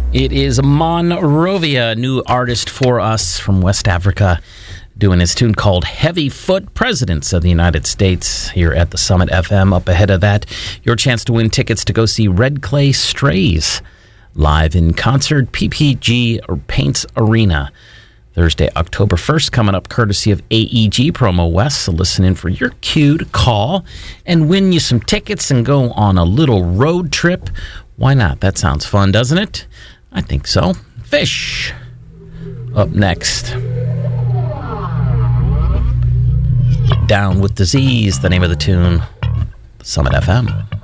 It is Monrovia, new artist for us from West Africa, doing his tune called Heavy Foot, Presidents of the United States, here at the Summit FM. Up ahead of that, your chance to win tickets to go see Red Clay Strays live in concert, PPG Paints Arena, Thursday, October 1st, coming up courtesy of AEG Promo West. So listen in for your cue to call and win you some tickets and go on a little road trip. Why not? That sounds fun, doesn't it? I think so. Fish. Up next. Down with Disease, the name of the tune. Summit FM.